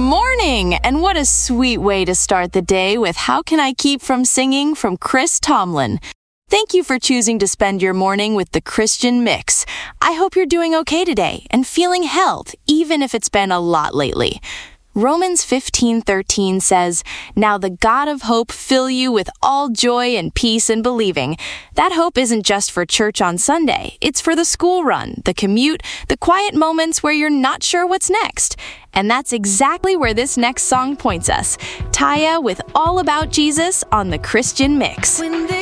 morning! And what a sweet way to start the day with How Can I Keep From Singing from Chris Tomlin. Thank you for choosing to spend your morning with the Christian Mix. I hope you're doing okay today and feeling held, even if it's been a lot lately. Romans 15:13 says, "Now the God of hope fill you with all joy and peace in believing." That hope isn't just for church on Sunday. It's for the school run, the commute, the quiet moments where you're not sure what's next. And that's exactly where this next song points us. Taya with All About Jesus on the Christian Mix.